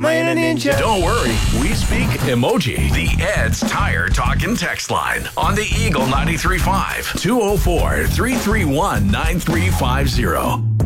Playing a ninja. Don't worry, we speak emoji. The Ed's Tire Talkin' text line on the Eagle 93.5 204-331-9350.